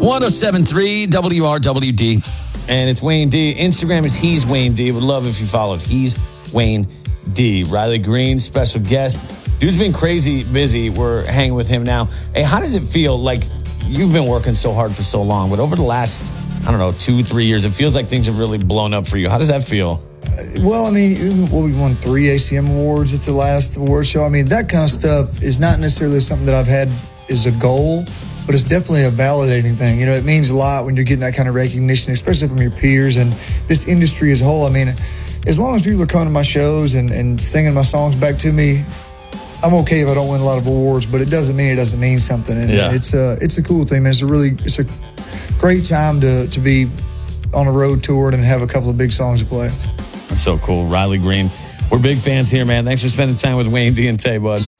107.3 WRWD. And it's Wayne D. Instagram is He's Wayne D. Would love if you followed. He's Wayne D. Riley Green, special guest. Dude's been crazy busy. We're hanging with him now. Hey, how does it feel? Like, you've been working so hard for so long, but over the last, 2-3 years, it feels like things have really blown up for you. How does that feel? Well, we won 3 ACM awards at the last award show. That kind of stuff is not necessarily something that I've had as a goal, but it's definitely a validating thing. It means a lot when you're getting that kind of recognition, especially from your peers and this industry as a whole. As long as people are coming to my shows and singing my songs back to me, I'm okay if I don't win a lot of awards, but it doesn't mean something. And it's a cool thing, man. It's a great time to be on a road tour and have a couple of big songs to play. That's so cool. Riley Green. We're big fans here, man. Thanks for spending time with Wayne D and Tay, bud.